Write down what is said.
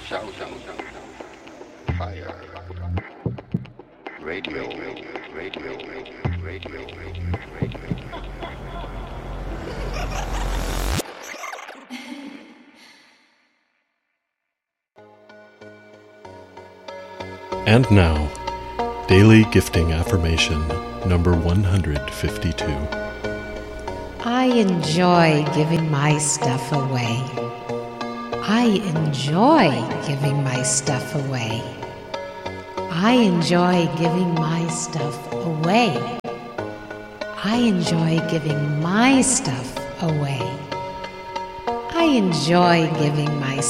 shouting, fire, radio, radio, radio, radio. And now, Daily Gifting Affirmation number 152. I enjoy giving my stuff away. I enjoy giving my stuff away. I enjoy giving my stuff away. I enjoy giving my stuff away. I enjoy giving my